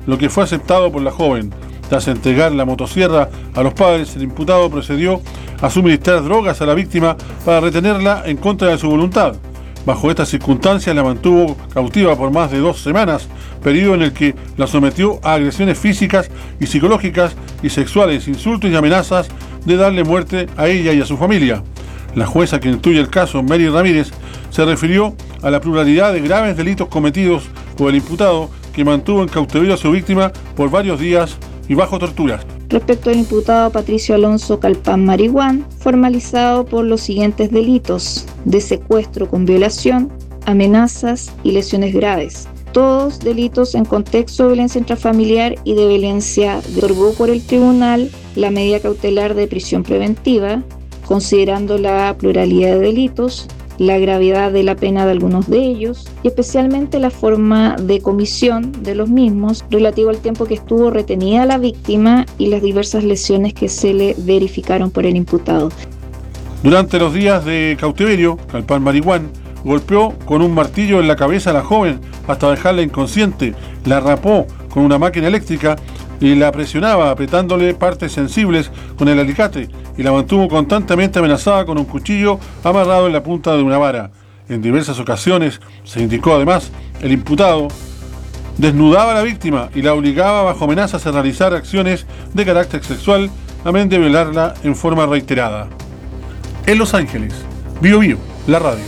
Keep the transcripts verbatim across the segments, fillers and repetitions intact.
lo que fue aceptado por la joven. Tras entregar la motosierra a los padres, el imputado procedió a suministrar drogas a la víctima para retenerla en contra de su voluntad. Bajo estas circunstancias la mantuvo cautiva por más de dos semanas, periodo en el que la sometió a agresiones físicas y psicológicas y sexuales, insultos y amenazas de darle muerte a ella y a su familia. La jueza que instruye el caso, Mary Ramírez, se refirió a la pluralidad de graves delitos cometidos por el imputado, que mantuvo en cautiverio a su víctima por varios días y bajo torturas. Respecto al imputado Patricio Alonso Calpán Marihuán, formalizado por los siguientes delitos: de secuestro con violación, amenazas y lesiones graves. Todos delitos en contexto de violencia intrafamiliar y de violencia. Otorgó por el tribunal la medida cautelar de prisión preventiva, considerando la pluralidad de delitos, la gravedad de la pena de algunos de ellos y especialmente la forma de comisión de los mismos, relativo al tiempo que estuvo retenida la víctima y las diversas lesiones que se le verificaron por el imputado. Durante los días de cautiverio, Calpán Marihuán golpeó con un martillo en la cabeza a la joven hasta dejarla inconsciente, la rapó con una máquina eléctrica y la presionaba apretándole partes sensibles con el alicate y la mantuvo constantemente amenazada con un cuchillo amarrado en la punta de una vara. En diversas ocasiones, se indicó además, el imputado desnudaba a la víctima y la obligaba bajo amenazas a realizar acciones de carácter sexual, amén de violarla en forma reiterada. En Los Ángeles, Bio Bio, la radio.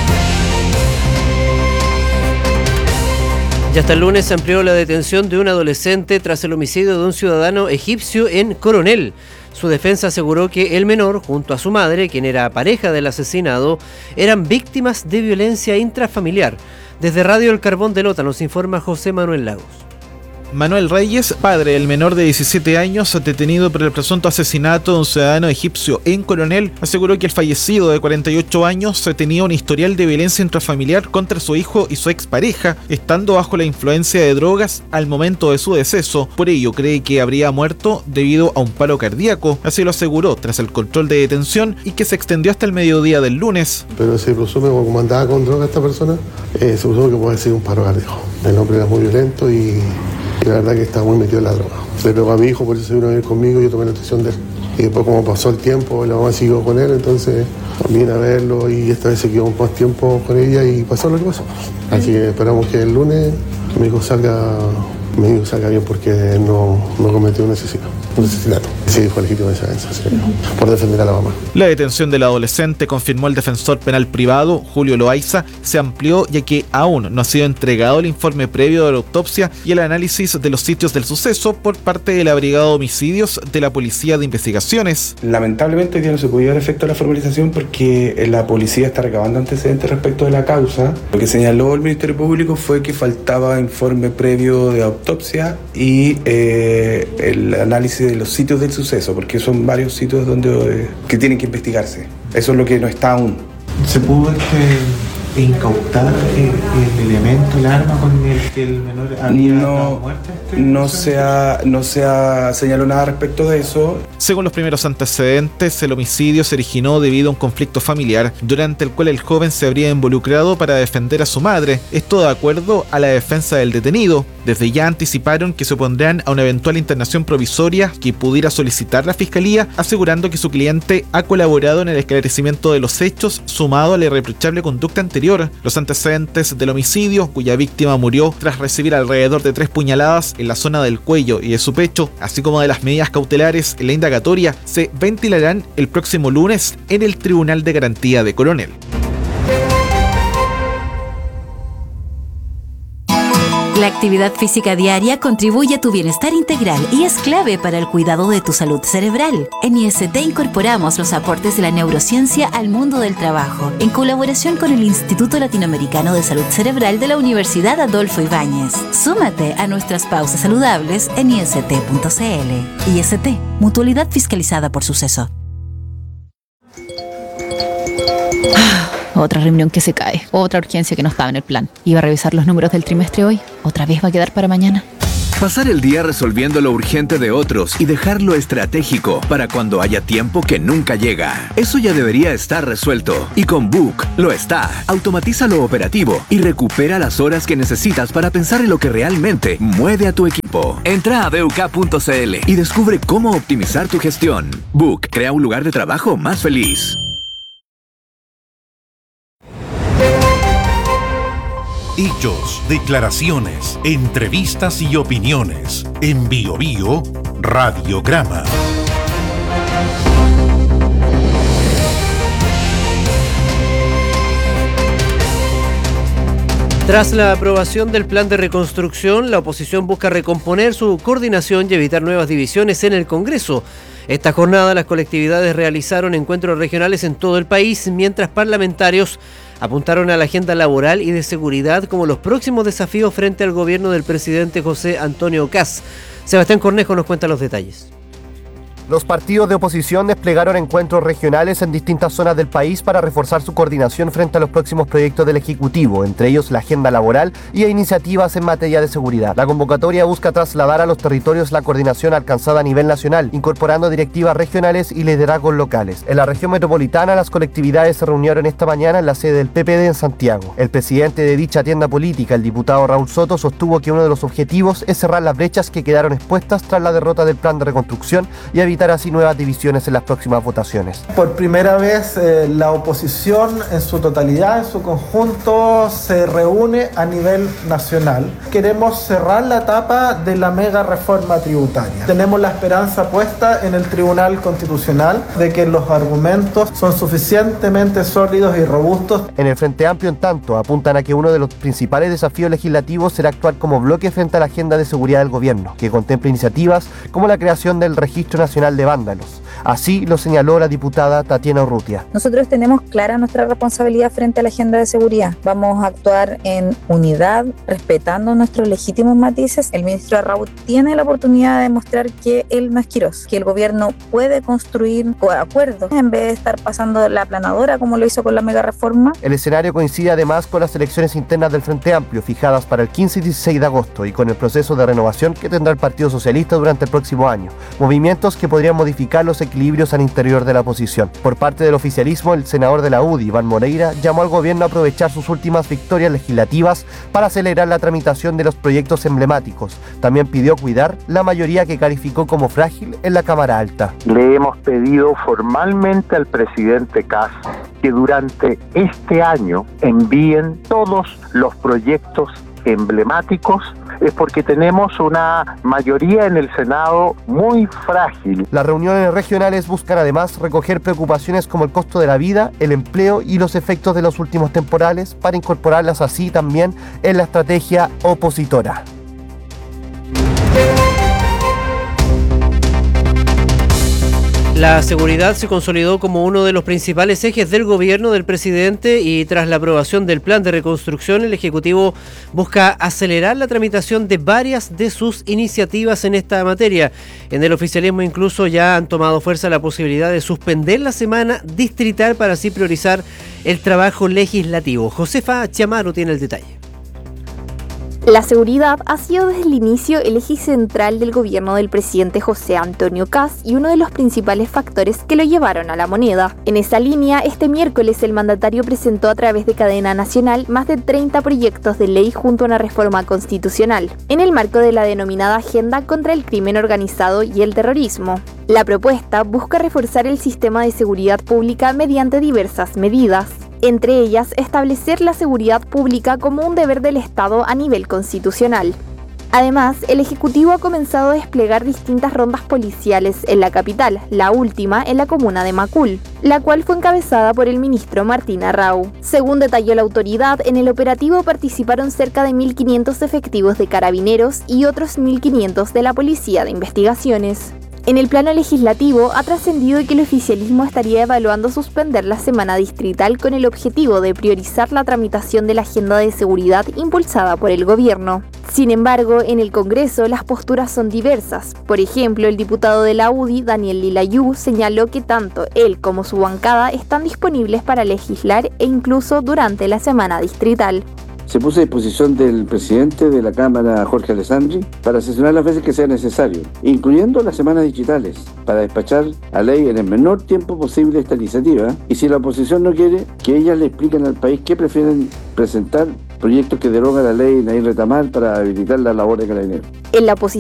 Y hasta el lunes se amplió la detención de un adolescente tras el homicidio de un ciudadano egipcio en Coronel. Su defensa aseguró que el menor, junto a su madre, quien era pareja del asesinado, eran víctimas de violencia intrafamiliar. Desde Radio El Carbón de Lota nos informa José Manuel Lagos. Manuel Reyes, padre del menor de diecisiete años detenido por el presunto asesinato de un ciudadano egipcio en Coronel, aseguró que el fallecido de cuarenta y ocho años tenía un historial de violencia intrafamiliar contra su hijo y su expareja, estando bajo la influencia de drogas al momento de su deceso. Por ello cree que habría muerto debido a un paro cardíaco, así lo aseguró tras el control de detención y que se extendió hasta el mediodía del lunes. Pero se presume, como andaba con droga esta persona, eh, se presume que puede ser un paro cardíaco. El hombre era muy violento y la verdad que está muy metido en la droga. Le pegó a mi hijo, por eso se vino a vivir conmigo y yo tomé la decisión de él. Y después, como pasó el tiempo, la mamá siguió con él, entonces vine a verlo y esta vez se quedó más tiempo con ella y pasó lo que pasó. Así que esperamos que el lunes mi hijo salga, mi hijo salga bien porque no, no cometió un asesinato. Un asesinato. Sí, fue legítimo de defensa, sí, por defender a la mamá. La detención del adolescente, confirmó el defensor penal privado, Julio Loaiza, se amplió ya que aún no ha sido entregado el informe previo de la autopsia y el análisis de los sitios del suceso por parte de la Brigada de Homicidios de la Policía de Investigaciones. Lamentablemente hoy día no se pudo dar efecto a la formalización porque la policía está recabando antecedentes respecto de la causa. Lo que señaló el Ministerio Público fue que faltaba informe previo de autopsia y eh, el análisis de los sitios del suceso, porque son varios sitios donde eh, que tienen que investigarse. Eso es lo que no está aún. ¿Se pudo este, incautar el, el elemento, el arma con el que el menor había no, dado muerte? Este, no, se ha, no se ha señalado nada respecto de eso. Según los primeros antecedentes, el homicidio se originó debido a un conflicto familiar, durante el cual el joven se habría involucrado para defender a su madre. Esto de acuerdo a la defensa del detenido. Desde ya anticiparon que se opondrán a una eventual internación provisoria que pudiera solicitar la Fiscalía, asegurando que su cliente ha colaborado en el esclarecimiento de los hechos, sumado a la irreprochable conducta anterior. Los antecedentes del homicidio, cuya víctima murió tras recibir alrededor de tres puñaladas en la zona del cuello y de su pecho, así como de las medidas cautelares en la indagatoria, se ventilarán el próximo lunes en el Tribunal de Garantía de Coronel. La actividad física diaria contribuye a tu bienestar integral y es clave para el cuidado de tu salud cerebral. En I S T incorporamos los aportes de la neurociencia al mundo del trabajo, en colaboración con el Instituto Latinoamericano de Salud Cerebral de la Universidad Adolfo Ibáñez. Súmate a nuestras pausas saludables en i s t punto c l. I S T, mutualidad fiscalizada por Suceso. Otra reunión que se cae, otra urgencia que no estaba en el plan. Iba a revisar los números del trimestre hoy, otra vez va a quedar para mañana. Pasar el día resolviendo lo urgente de otros y dejar lo estratégico para cuando haya tiempo que nunca llega. Eso ya debería estar resuelto. Y con Book lo está. Automatiza lo operativo y recupera las horas que necesitas para pensar en lo que realmente mueve a tu equipo. Entra a b u k punto c l y descubre cómo optimizar tu gestión. Book crea un lugar de trabajo más feliz. Hechos, declaraciones, entrevistas y opiniones. En Bio Bio, Radiograma. Tras la aprobación del plan de reconstrucción, la oposición busca recomponer su coordinación y evitar nuevas divisiones en el Congreso. Esta jornada las colectividades realizaron encuentros regionales en todo el país, mientras parlamentarios apuntaron a la agenda laboral y de seguridad como los próximos desafíos frente al gobierno del presidente José Antonio Kast. Sebastián Cornejo nos cuenta los detalles. Los partidos de oposición desplegaron encuentros regionales en distintas zonas del país para reforzar su coordinación frente a los próximos proyectos del Ejecutivo, entre ellos la agenda laboral y iniciativas en materia de seguridad. La convocatoria busca trasladar a los territorios la coordinación alcanzada a nivel nacional, incorporando directivas regionales y liderazgos locales. En la región metropolitana, las colectividades se reunieron esta mañana en la sede del P P D en Santiago. El presidente de dicha tienda política, el diputado Raúl Soto, sostuvo que uno de los objetivos es cerrar las brechas que quedaron expuestas tras la derrota del plan de reconstrucción y evitar así nuevas divisiones en las próximas votaciones. Por primera vez eh, la oposición en su totalidad, en su conjunto, se reúne a nivel nacional. Queremos cerrar la etapa de la mega reforma tributaria. Tenemos la esperanza puesta en el Tribunal Constitucional de que los argumentos son suficientemente sólidos y robustos. En el Frente Amplio, en tanto, apuntan a que uno de los principales desafíos legislativos será actuar como bloque frente a la agenda de seguridad del gobierno, que contempla iniciativas como la creación del Registro Nacional de Vándalos. Así lo señaló la diputada Tatiana Urrutia. Nosotros tenemos clara nuestra responsabilidad frente a la agenda de seguridad. Vamos a actuar en unidad, respetando nuestros legítimos matices. El ministro Arrau tiene la oportunidad de demostrar que él no es Quirós, que el gobierno puede construir acuerdos en vez de estar pasando la aplanadora como lo hizo con la mega reforma. El escenario coincide además con las elecciones internas del Frente Amplio, fijadas para el quince y dieciséis de agosto, y con el proceso de renovación que tendrá el Partido Socialista durante el próximo año. Movimientos que podrían modificar los equilibrios al interior de la oposición. Por parte del oficialismo, el senador de la U D I, Iván Moreira, llamó al gobierno a aprovechar sus últimas victorias legislativas para acelerar la tramitación de los proyectos emblemáticos. También pidió cuidar la mayoría que calificó como frágil en la Cámara Alta. Le hemos pedido formalmente al presidente Kast que durante este año envíen todos los proyectos emblemáticos, es porque tenemos una mayoría en el Senado muy frágil. Las reuniones regionales buscan además recoger preocupaciones como el costo de la vida, el empleo y los efectos de los últimos temporales para incorporarlas así también en la estrategia opositora. La seguridad se consolidó como uno de los principales ejes del gobierno del presidente y tras la aprobación del plan de reconstrucción, el Ejecutivo busca acelerar la tramitación de varias de sus iniciativas en esta materia. En el oficialismo incluso ya han tomado fuerza la posibilidad de suspender la semana distrital para así priorizar el trabajo legislativo. Josefa Chamaro tiene el detalle. La seguridad ha sido desde el inicio el eje central del gobierno del presidente José Antonio Kast y uno de los principales factores que lo llevaron a la moneda. En esa línea, este miércoles el mandatario presentó a través de cadena nacional más de treinta proyectos de ley junto a una reforma constitucional, en el marco de la denominada Agenda contra el Crimen Organizado y el Terrorismo. La propuesta busca reforzar el sistema de seguridad pública mediante diversas medidas. Entre ellas, establecer la seguridad pública como un deber del Estado a nivel constitucional. Además, el Ejecutivo ha comenzado a desplegar distintas rondas policiales en la capital, la última en la comuna de Macul, la cual fue encabezada por el ministro Martín Arrau. Según detalló la autoridad, en el operativo participaron cerca de mil quinientos efectivos de carabineros y otros mil quinientos de la Policía de Investigaciones. En el plano legislativo, ha trascendido que el oficialismo estaría evaluando suspender la semana distrital con el objetivo de priorizar la tramitación de la agenda de seguridad impulsada por el gobierno. Sin embargo, en el Congreso las posturas son diversas. Por ejemplo, el diputado de la U D I, Daniel Lilayú, señaló que tanto él como su bancada están disponibles para legislar e incluso durante la semana distrital. se puso a disposición del presidente de la Cámara, Jorge Alessandri, para sesionar las veces que sea necesario, incluyendo las semanas digitales, para despachar a ley en el menor tiempo posible esta iniciativa, y si la oposición no quiere, que ellas le expliquen al país qué prefieren presentar, proyectos que derogan la ley Nair Retamal para habilitar la labor de Carabineros. En la oposición